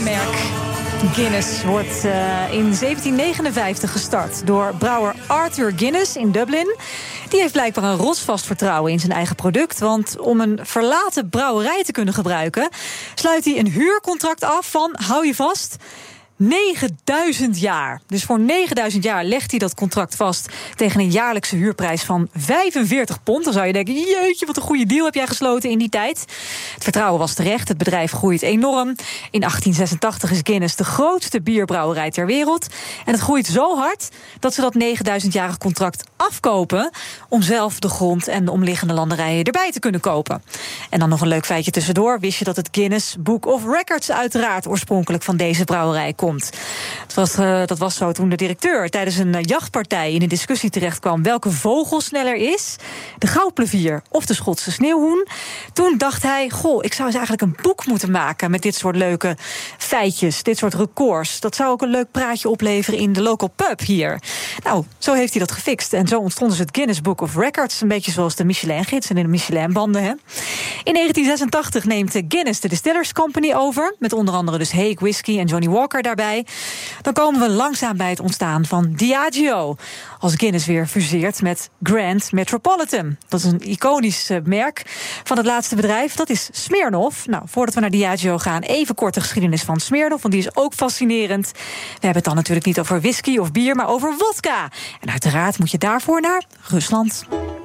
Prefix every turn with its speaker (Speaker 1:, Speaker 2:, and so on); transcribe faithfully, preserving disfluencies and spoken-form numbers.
Speaker 1: biermerk Guinness wordt uh, in zeventien negenenvijftig gestart door brouwer Arthur Guinness in Dublin. Die heeft blijkbaar een rotsvast vertrouwen in zijn eigen product. Want om een verlaten brouwerij te kunnen gebruiken, sluit hij een huurcontract af van, hou je vast, negenduizend jaar. Dus voor negenduizend jaar legt hij dat contract vast tegen een jaarlijkse huurprijs van vijfenveertig pond. Dan zou je denken, jeetje, wat een goede deal heb jij gesloten in die tijd. Het vertrouwen was terecht, het bedrijf groeit enorm. In achttien zesentachtig is Guinness de grootste bierbrouwerij ter wereld. En het groeit zo hard dat ze dat negenduizend-jarig contract afkopen om zelf de grond en de omliggende landerijen erbij te kunnen kopen. En dan nog een leuk feitje tussendoor. Wist je dat het Guinness Book of Records uiteraard oorspronkelijk van deze brouwerij komt? Het was, uh, dat was zo toen de directeur tijdens een uh, jachtpartij in een discussie terechtkwam welke vogel sneller is, de goudplevier of de Schotse sneeuwhoen. Toen dacht hij, goh, ik zou eens eigenlijk een boek moeten maken met dit soort leuke feitjes, dit soort records. Dat zou ook een leuk praatje opleveren in de local pub hier. Nou, zo heeft hij dat gefixt. En zo ontstond dus het Guinness Book of Records, een beetje zoals de Michelin-gids en de Michelin-banden. Hè? In negentien zesentachtig neemt Guinness de Distillers Company over, met onder andere dus Haig Whisky en Johnny Walker daarbij. Dan komen we langzaam bij het ontstaan van Diageo, als Guinness weer fuseert met Grand Metropolitan. Dat is een iconisch merk van het laatste bedrijf. Dat is Smirnoff. Nou, voordat we naar Diageo gaan, even kort de geschiedenis van Smirnoff, want die is ook fascinerend. We hebben het dan natuurlijk niet over whisky of bier, maar over wodka. En uiteraard moet je daarvoor naar Rusland.